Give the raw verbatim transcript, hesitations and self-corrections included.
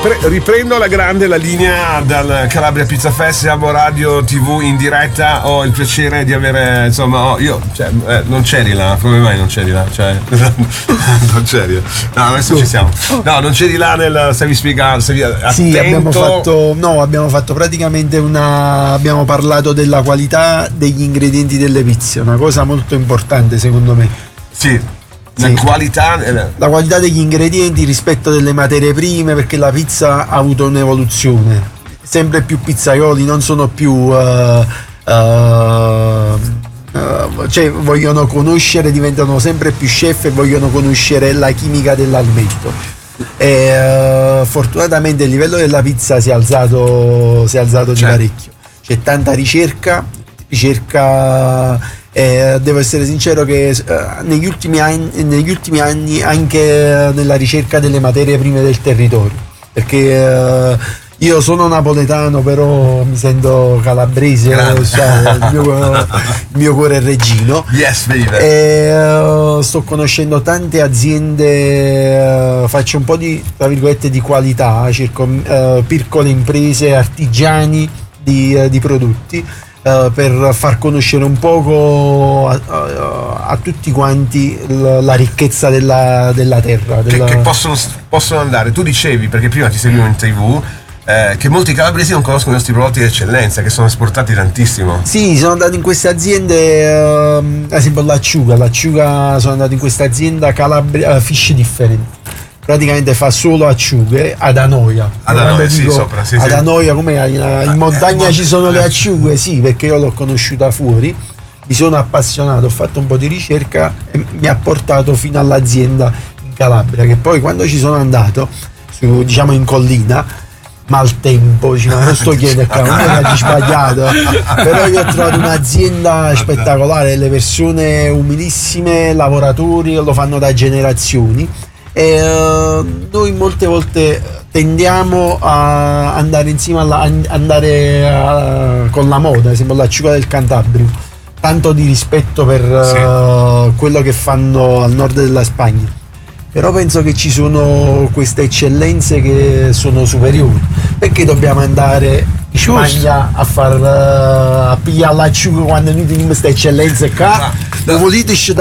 Pre- riprendo alla grande la linea dal Calabria Pizza Fest. Siamo radio tivù in diretta. Ho il piacere di avere, insomma, oh, io cioè, eh, non c'eri là, come mai non c'eri là? Cioè, non c'eri. No, adesso ci siamo. No, non c'eri là nel. Stavi spiegando, stavi attento. Sì, abbiamo fatto. No, abbiamo fatto praticamente una. Abbiamo parlato della qualità degli ingredienti delle pizze, una cosa molto importante secondo me. Sì. La Sì. qualità la qualità degli ingredienti, rispetto delle materie prime, perché la pizza ha avuto un'evoluzione. Sempre più pizzaioli non sono più uh, uh, uh, cioè vogliono conoscere, diventano sempre più chef e vogliono conoscere la chimica dell'alimento. E uh, fortunatamente il livello della pizza si è alzato si è alzato Certo. di parecchio. C'è tanta ricerca ricerca Eh, devo essere sincero che eh, negli, ultimi anni, negli ultimi anni anche nella ricerca delle materie prime del territorio, perché eh, io sono napoletano però mi sento calabrese, cioè, il, mio, il mio cuore è reggino. Yes, baby. E, uh, sto conoscendo tante aziende, uh, faccio un po' di, tra virgolette, di qualità, cerco uh, piccole imprese, artigiani di, uh, di prodotti. Uh, per far conoscere un poco a, a, a tutti quanti la, la ricchezza della, della terra della... Che, che possono, possono andare. Tu dicevi, perché prima ti seguivo in tivù, eh, che molti calabresi non conoscono i nostri prodotti di eccellenza, che sono esportati tantissimo. Sì, sono andato in queste aziende, uh, ad esempio l'acciuga l'acciuga sono andato in questa azienda Calabria uh, Fish Different, praticamente fa solo acciughe ad Anoia. Ad Anoia, sì, sopra, sì, ad sì. Anoia, come in, in montagna eh, ci sono eh. le acciughe, sì, perché io l'ho conosciuta fuori, mi sono appassionato, ho fatto un po' di ricerca e mi ha portato fino all'azienda in Calabria, che poi quando ci sono andato, su, diciamo in collina, maltempo, dice, ma non sto chiedendo, non è sbagliato, però io ho trovato un'azienda spettacolare, le persone umilissime, lavoratori, lo fanno da generazioni. E uh, noi molte volte tendiamo a andare insieme alla, a andare a, con la moda, ad esempio l'acciuga del Cantabrio, tanto di rispetto per uh, sì. quello che fanno al nord della Spagna, però penso che ci sono queste eccellenze che sono superiori, perché dobbiamo andare in Spagna a far uh, a pigliare l'acciuga quando noi teniamo queste eccellenze qua, no, no. politici